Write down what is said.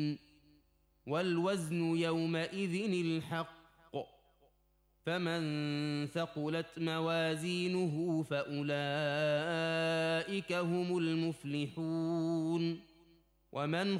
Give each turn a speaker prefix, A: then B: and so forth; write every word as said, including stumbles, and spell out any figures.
A: والوزن يومئذ الحق فمن ثقلت موازينه فأولئك هم المفلحون ومن